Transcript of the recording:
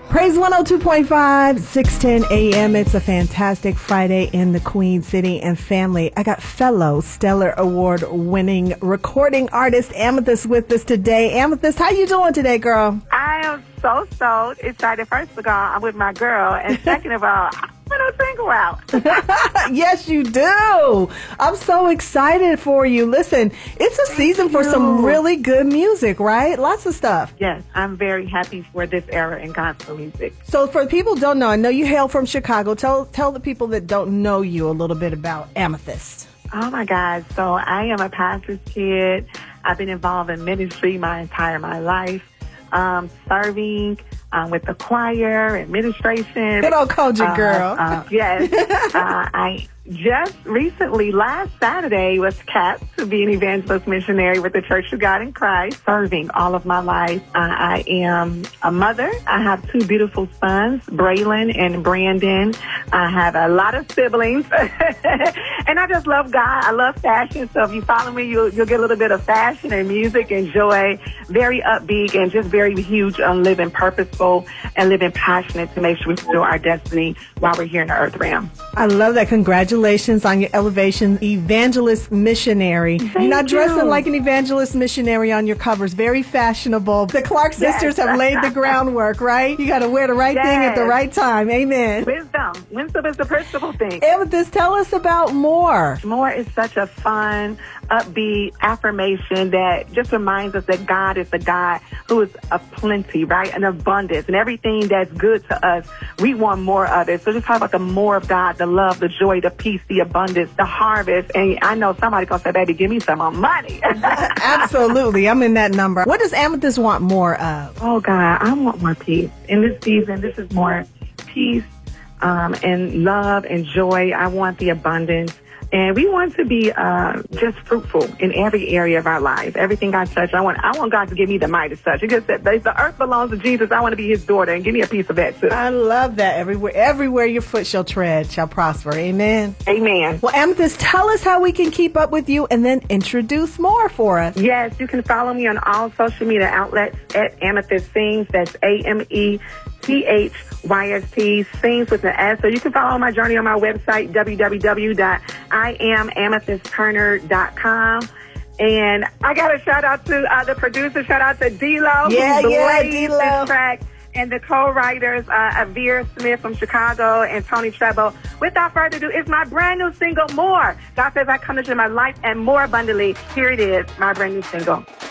Praise 102.5, 610 a.m. It's a fantastic Friday in the Queen City and family. I got fellow Stellar Award winning recording artist Amethyst with us today. Amethyst, how you doing today, girl? I am so excited. First of all, I'm with my girl. And second of all, I want to single out. Yes, you do. I'm so excited for you. Listen, it's a season for some really good music, right? Lots of stuff. Yes, I'm very happy for this era in gospel music. So for people who don't know, I know you hail from Chicago. Tell the people that don't know you a little bit about Amethyst. Oh, my God. So I am a pastor's kid. I've been involved in ministry my life, serving with the choir, administration. Good old Kojic girl. Yes. I just recently, last Saturday, was capped to be an evangelist missionary with the Church of God in Christ, serving all of my life. I am a mother. I have two beautiful sons, Braylon and Brandon. I have a lot of siblings. And I just love God. I love fashion. So if you follow me, you'll get a little bit of fashion and music and joy. Very upbeat and just very huge on living purposeful and living passionate to make sure we fulfill our destiny while we're here in the earth realm. I love that. Congratulations on your elevation, evangelist missionary. You're not dressing like an evangelist missionary on your covers. Very fashionable. The Clark sisters have laid the groundwork, right? You got to wear the right thing at the right time. Amen. Wisdom is the principal thing. Amethyst, tell us about More. More is such a fun, upbeat affirmation that just reminds us that God is the God who is of plenty, right? And abundance and everything that's good to us. We want more of it. So just talk about the more of God, the love, the joy, the peace, the abundance, the harvest. And I know somebody gonna say, baby, give me some more money. Absolutely. I'm in that number. What does Amethyst want more of? Oh, God, I want more peace. In this season, this is more peace and love and joy. I want the abundance. And we want to be just fruitful in every area of our lives. Everything I touch, I want God to give me the Midas touch. It just said, the earth belongs to Jesus. I want to be his daughter, and give me a piece of that too. I love that. Everywhere your foot shall tread shall prosper. Amen. Amen. Well, Amethyst, tell us how we can keep up with you and then introduce More for us. Yes, you can follow me on all social media outlets at Amethyst Sings. That's AMETHYST, Sings with an S. So you can follow my journey on my website, www.IamAmethystTurner.com. And I got a shout out to the producer, shout out to D-Lo. D-Lo. Track, and the co-writers, Avir Smith from Chicago and Tony Treble. Without further ado, it's my brand new single, More. God says I come into my life and more abundantly. Here it is, my brand new single.